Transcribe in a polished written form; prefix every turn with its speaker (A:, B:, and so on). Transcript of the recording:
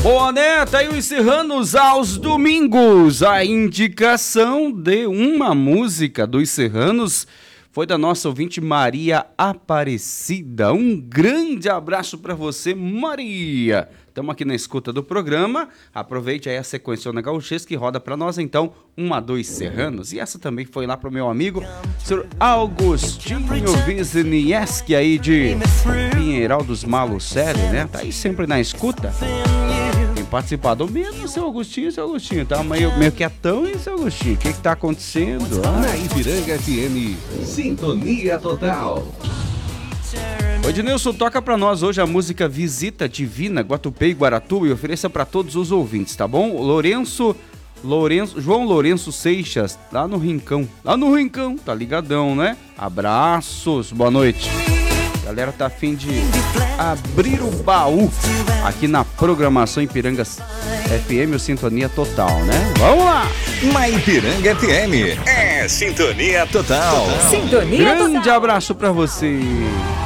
A: Boa, né? Tá aí os Serranos aos domingos. A indicação de uma música dos Serranos foi da nossa ouvinte Maria Aparecida. Um grande abraço para você, Maria. Estamos aqui na escuta do programa. Aproveite aí a sequência na Gauchês que roda para nós, então, 1 a 2 Serranos. E essa também foi lá pro meu amigo, Sr. Augustinho Wisniewski aí de Pinheiral dos Malucelli, né? Tá aí sempre na escuta. Tem participado mesmo, seu Agostinho, tá meio quietão, hein, seu Agostinho? O que tá acontecendo?
B: Na Ipiranga FM, Sintonia Total.
A: O Ednilson toca pra nós hoje a música Visita Divina, Guatupê e Guaratuba, e ofereça pra todos os ouvintes, tá bom? João Lourenço Seixas, lá no Rincão, tá ligadão, né? Abraços, boa noite. A galera tá a fim de abrir o baú aqui na programação Ipirangas FM, o Sintonia Total, né? Vamos lá!
B: Na Ipiranga FM, é Sintonia Total.
C: Sintonia
A: Grande
C: Total.
A: abraço pra você.